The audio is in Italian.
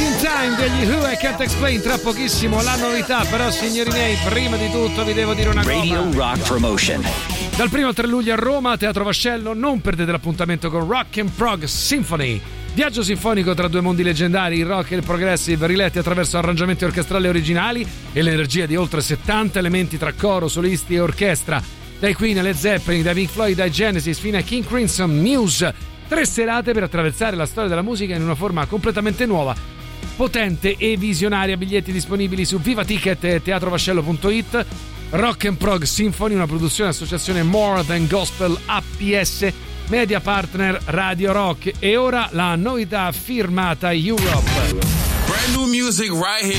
in Time degli Who I Can't Explain, tra pochissimo la novità, però signori miei, prima di tutto vi devo dire una cosa. Radio Rock Promotion. Dal 1 al 3 luglio a Roma, Teatro Vascello, non perdete l'appuntamento con Rock and Prog Symphony. Viaggio sinfonico tra due mondi leggendari, il rock e il progressive, riletti attraverso arrangiamenti orchestrali originali e l'energia di oltre 70 elementi tra coro, solisti e orchestra. Dai Queen alle Zeppelin, dai Pink Floyd ai Genesis fino a King Crimson, Muse. 3 serate per attraversare la storia della musica in una forma completamente nuova, potente e visionaria. Biglietti disponibili su Viva Ticket e teatrovascello.it. Rock and Prog Symphony, una produzione associazione More Than Gospel APS, media partner Radio Rock. E ora la novità firmata Europe. Brand new music right here.